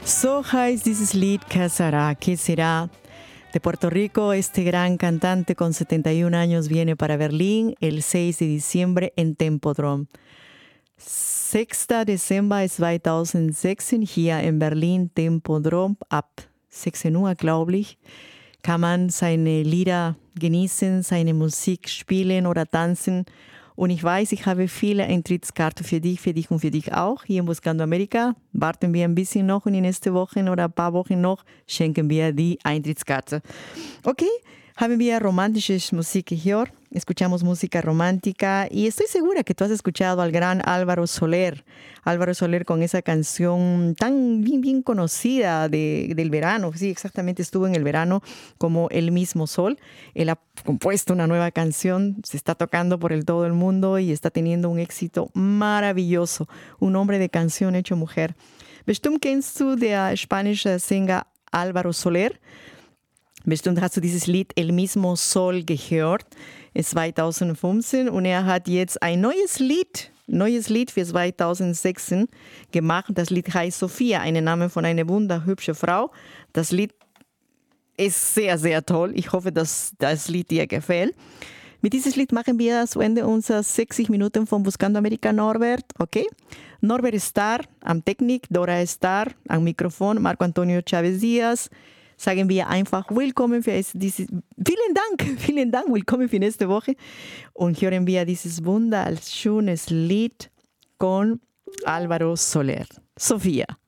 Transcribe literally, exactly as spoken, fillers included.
So heißt dieses Lied ¿Qué será? ¿Qué será? De Puerto Rico, este gran cantante con setenta y un años viene para Berlín el seis de diciembre en Tempodrom. sechster Dezember zweitausendsechzehn hier in Berlin, Tempodrom, ab sechzehn Uhr, glaube ich, kann man seine Lieder genießen, seine Musik spielen oder tanzen. Und ich weiß, ich habe viele Eintrittskarten für dich, für dich und für dich auch. Hier in Buscando America warten wir ein bisschen noch und in nächste Woche oder ein paar Wochen noch schenken wir die Eintrittskarte. Okay, haben wir romantische Musik gehört. Escuchamos música romántica y estoy segura que tú has escuchado al gran Álvaro Soler. Álvaro Soler con esa canción tan bien, bien conocida de, del verano. Sí, exactamente, estuvo en el verano como El mismo sol. Él ha compuesto una nueva canción, se está tocando por el todo el mundo y está teniendo un éxito maravilloso. Un hombre de canción hecho mujer. Bestimmt kennst du der spanische Sänger Álvaro Soler. Bestimmt hast du dieses Lied El mismo sol gehört. Es zweitausendfünfzehn und er hat jetzt ein neues Lied, neues Lied für zweitausendsechzehn gemacht. Das Lied heißt Sophia, ein Name von einer wunderhübschen Frau. Das Lied ist sehr, sehr toll. Ich hoffe, dass das Lied dir gefällt. Mit diesem Lied machen wir zu Ende unserer sechzig Minuten von Buscando America Norbert. Okay? Norbert ist da am Technik, Dora ist da am Mikrofon, Marco Antonio Chavez Diaz. Sagen wir einfach willkommen für dieses, vielen Dank, vielen Dank, willkommen für nächste Woche. Und hören wir dieses wunderschönes Lied con Álvaro Soler. Sofía.